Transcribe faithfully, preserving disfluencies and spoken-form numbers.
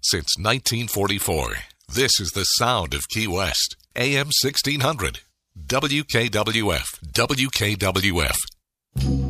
Since nineteen forty-four, this is the sound of Key West. A M sixteen hundred. W K W F. W K W F.